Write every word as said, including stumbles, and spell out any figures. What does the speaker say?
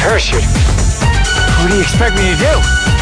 parachute. What do you expect me to do?